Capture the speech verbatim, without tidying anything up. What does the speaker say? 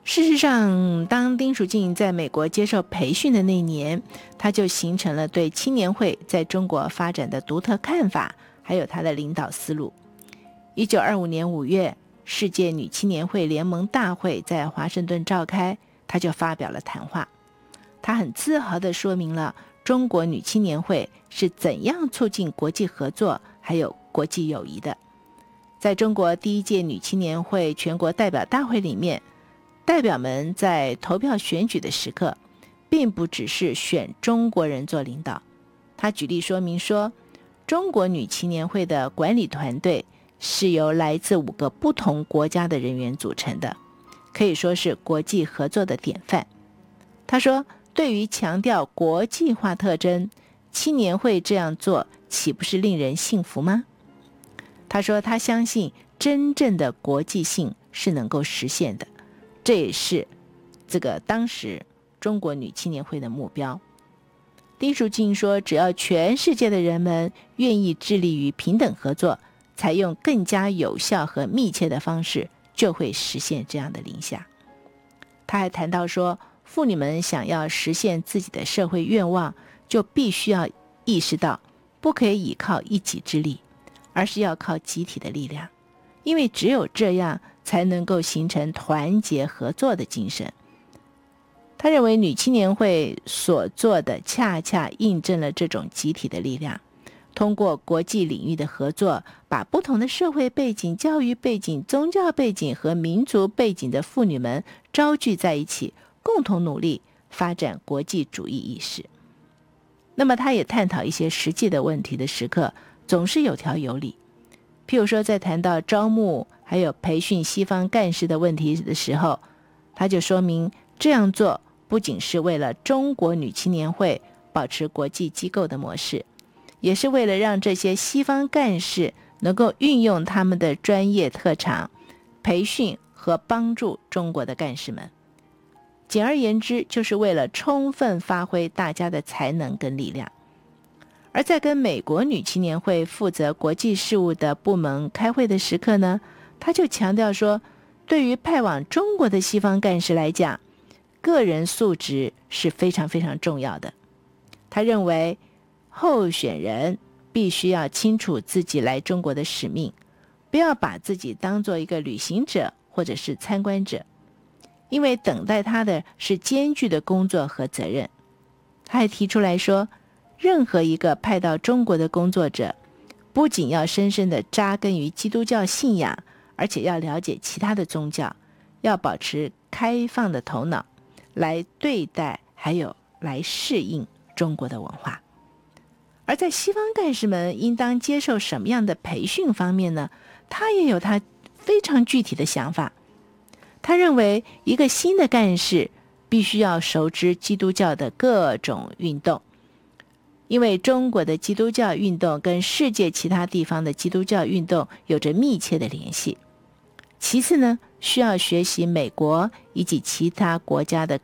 事实上，当丁淑静在美国接受培训的那年，他就形成了对青年会在中国发展的独特看法，还有他的领导思路。一九二五年五月，世界女青年会联盟大会在华盛顿召开，他就发表了谈话。他很自豪地说明了中国女青年会是怎样促进国际合作还有国际友谊的。在中国第一届女青年会全国代表大会里面，代表们在投票选举的时刻，并不只是选中国人做领导。他举例说明说，中国女青年会的管理团队是由来自五个不同国家的人员组成的，可以说是国际合作的典范。他说，对于强调国际化特征，青年会这样做岂不是令人信服吗？他说，他相信真正的国际性是能够实现的，这也是这个当时中国女青年会的目标。丁淑静说，只要全世界的人们愿意致力于平等合作，采用更加有效和密切的方式，就会实现这样的理想。他还谈到说，妇女们想要实现自己的社会愿望，就必须要意识到，不可以依靠一己之力，而是要靠集体的力量，因为只有这样才能够形成团结合作的精神。他认为女青年会所做的恰恰印证了这种集体的力量，通过国际领域的合作，把不同的社会背景、教育背景、宗教背景和民族背景的妇女们招聚在一起，共同努力发展国际主义意识。那么他也探讨一些实际的问题的时刻，总是有条有理。譬如说，在谈到招募还有培训西方干事的问题的时候，他就说明这样做不仅是为了中国女青年会保持国际机构的模式，也是为了让这些西方干事能够运用他们的专业特长，培训和帮助中国的干事们。简而言之，就是为了充分发挥大家的才能跟力量。而在跟美国女青年会负责国际事务的部门开会的时刻呢，他就强调说，对于派往中国的西方干事来讲，个人素质是非常非常重要的。他认为候选人必须要清楚自己来中国的使命，不要把自己当作一个旅行者或者是参观者，因为等待他的是艰巨的工作和责任。他还提出来说，任何一个派到中国的工作者，不仅要深深地扎根于基督教信仰，而且要了解其他的宗教，要保持开放的头脑，来对待还有来适应中国的文化。而在西方干事们应当接受什么样的培训方面呢，他也有他非常具体的想法。他认为一个新的干事必须要熟知基督教的各种运动，因为中国的基督教运动跟世界其他地方的基督教运动有着密切的联系。其次呢，需要学习美国以及其他国家的